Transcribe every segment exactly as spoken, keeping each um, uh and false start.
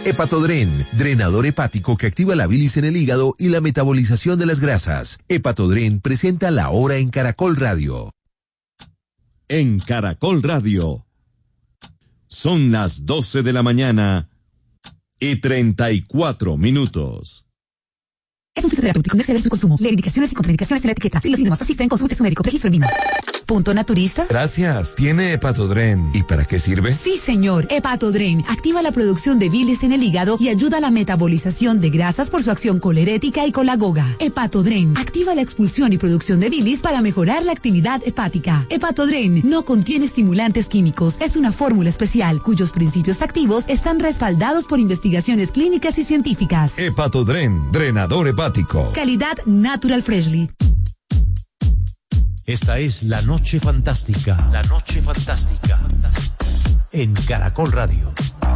Hepatodren, drenador hepático que activa la bilis en el hígado y la metabolización de las grasas. Hepatodren presenta La Hora en Caracol Radio. En Caracol Radio. Son las doce de la mañana y treinta y cuatro minutos. Es un fitoterapéutico, no exceder su consumo. Lee indicaciones y contraindicaciones en la etiqueta. Si los síntomas persisten, consulte a su médico. Registro en Lima. ¿Punto naturista? Gracias. ¿Tiene Hepatodren? ¿Y para qué sirve? Sí, señor. Hepatodren activa la producción de bilis en el hígado y ayuda a la metabolización de grasas por su acción colerética y colagoga. Hepatodren activa la expulsión y producción de bilis para mejorar la actividad hepática. Hepatodren no contiene estimulantes químicos. Es una fórmula especial cuyos principios activos están respaldados por investigaciones clínicas y científicas. Hepatodren, drenador hepático. Calidad Natural Freshly. Esta es La Noche Fantástica. La Noche Fantástica. En Caracol Radio.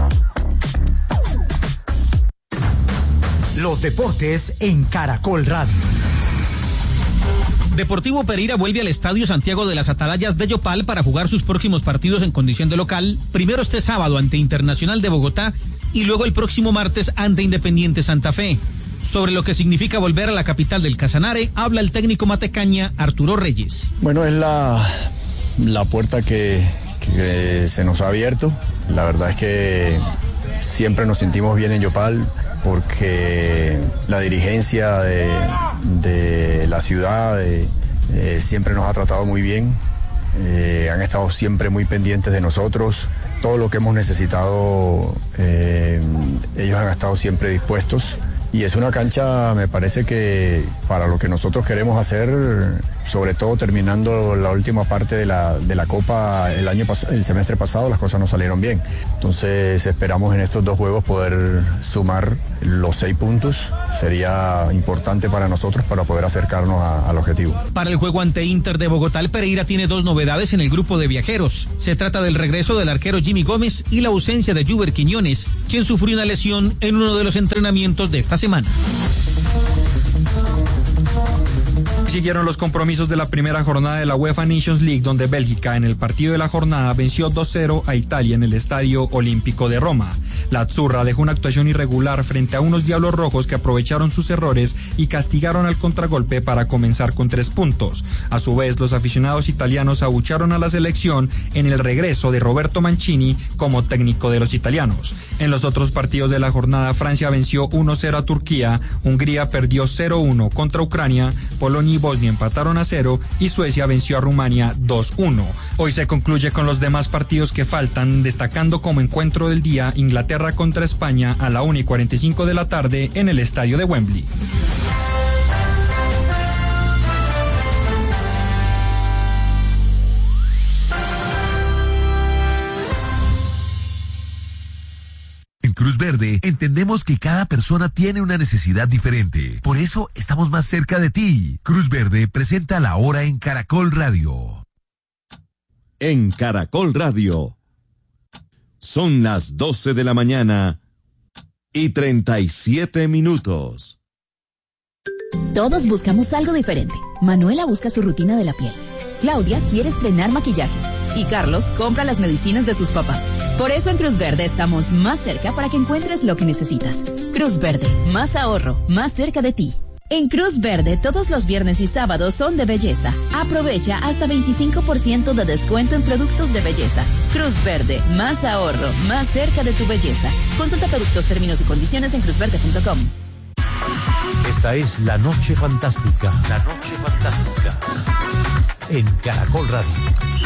Los deportes en Caracol Radio. Deportivo Pereira vuelve al Estadio Santiago de las Atalayas de Yopal para jugar sus próximos partidos en condición de local, primero este sábado ante Internacional de Bogotá y luego el próximo martes ante Independiente Santa Fe. Sobre lo que significa volver a la capital del Casanare, habla el técnico matecaña Arturo Reyes. Bueno, es la, la puerta que, que se nos ha abierto. La verdad es que siempre nos sentimos bien en Yopal porque la dirigencia de, de la ciudad de, eh, siempre nos ha tratado muy bien. Eh, han estado siempre muy pendientes de nosotros. Todo lo que hemos necesitado, eh, ellos han estado siempre dispuestos. Y es una cancha, me parece que para lo que nosotros queremos hacer, sobre todo terminando la última parte de la, de la Copa el año pas- el semestre pasado, las cosas no salieron bien. Entonces esperamos en estos dos juegos poder sumar los seis puntos. Sería importante para nosotros para poder acercarnos a, al objetivo. Para el juego ante Inter de Bogotá, el Pereira tiene dos novedades en el grupo de viajeros. Se trata del regreso del arquero Jimmy Gómez y la ausencia de Juber Quiñones, quien sufrió una lesión en uno de los entrenamientos de esta semana. Siguieron los compromisos de la primera jornada de la UEFA Nations League, donde Bélgica en el partido de la jornada venció dos cero a Italia en el Estadio Olímpico de Roma. La Azzurra dejó una actuación irregular frente a unos Diablos Rojos que aprovecharon sus errores y castigaron al contragolpe para comenzar con tres puntos. A su vez, los aficionados italianos abucharon a la selección en el regreso de Roberto Mancini como técnico de los italianos. En los otros partidos de la jornada, Francia venció uno cero a Turquía, Hungría perdió cero uno contra Ucrania, Polonia y Bosnia empataron a cero y Suecia venció a Rumania dos uno. Hoy se concluye con los demás partidos que faltan, destacando como encuentro del día Inglaterra contra España a la una y cuarenta y cinco de la tarde en el estadio de Wembley. En Cruz Verde entendemos que cada persona tiene una necesidad diferente. Por eso estamos más cerca de ti. Cruz Verde presenta La Hora en Caracol Radio. En Caracol Radio. Son las doce de la mañana y treinta y siete minutos. Todos buscamos algo diferente. Manuela busca su rutina de la piel. Claudia quiere estrenar maquillaje. Y Carlos compra las medicinas de sus papás. Por eso en Cruz Verde estamos más cerca para que encuentres lo que necesitas. Cruz Verde, más ahorro, más cerca de ti. En Cruz Verde, todos los viernes y sábados son de belleza. Aprovecha hasta veinticinco por ciento de descuento en productos de belleza. Cruz Verde, más ahorro, más cerca de tu belleza. Consulta productos, términos y condiciones en cruz verde punto com. Esta es La Noche Fantástica. La Noche Fantástica. En Caracol Radio.